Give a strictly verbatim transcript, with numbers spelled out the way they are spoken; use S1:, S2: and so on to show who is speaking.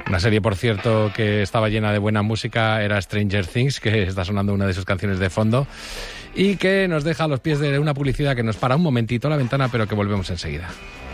S1: Una serie, por cierto, que estaba llena de buena música era Stranger Things, que está sonando una de sus canciones de fondo y que nos deja a los pies de una publicidad que nos para un momentito la ventana, pero que volvemos enseguida.